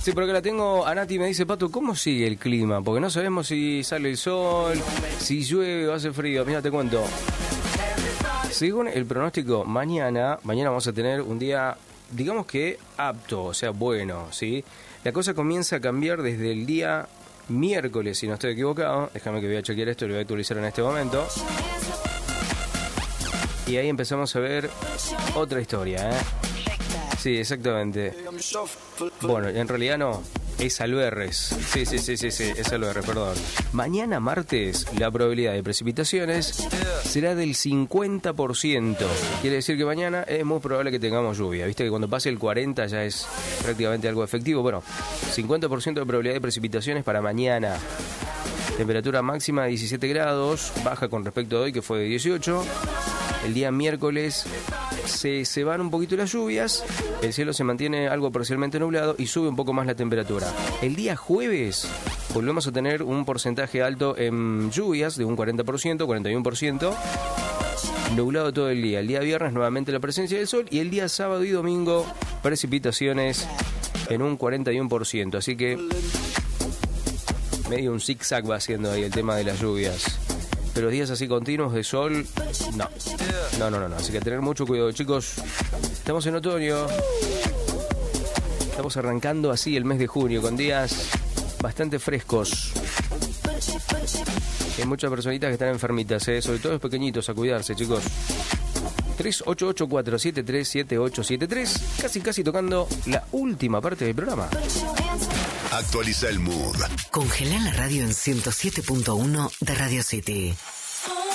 Sí, porque la tengo. A Nati me dice, Pato, ¿cómo sigue el clima? Porque no sabemos si sale el sol, si llueve o hace frío. Mira, te cuento. Según el pronóstico, mañana vamos a tener un día, digamos que apto, o sea, bueno, ¿sí? La cosa comienza a cambiar desde el día miércoles, si no estoy equivocado. Déjame que voy a chequear esto y lo voy a actualizar en este momento. Y ahí empezamos a ver otra historia, ¿eh? Sí, exactamente. Bueno, en realidad no, es Alberres. Sí, es Alberres, perdón. Mañana martes la probabilidad de precipitaciones será del 50%. Quiere decir que mañana es muy probable que tengamos lluvia. Viste que cuando pase el 40 ya es prácticamente algo efectivo. Bueno, 50% de probabilidad de precipitaciones para mañana. Temperatura máxima de 17 grados, baja con respecto a hoy que fue de 18. El día miércoles se van un poquito las lluvias, el cielo se mantiene algo parcialmente nublado y sube un poco más la temperatura. El día jueves volvemos a tener un porcentaje alto en lluvias de un 40%, 41%, nublado todo el día. El día viernes nuevamente la presencia del sol y el día sábado y domingo precipitaciones en un 41%. Así que medio un zigzag va haciendo ahí el tema de las lluvias. Pero días así continuos de sol, no. Así que tener mucho cuidado, chicos. Estamos en otoño. Estamos arrancando así el mes de junio con días bastante frescos. Hay muchas personitas que están enfermitas, sobre todo los pequeñitos, a cuidarse, chicos. 3884-737873. Casi tocando la última parte del programa. Actualiza el mood. Congela la radio en 107.1 de Radio City.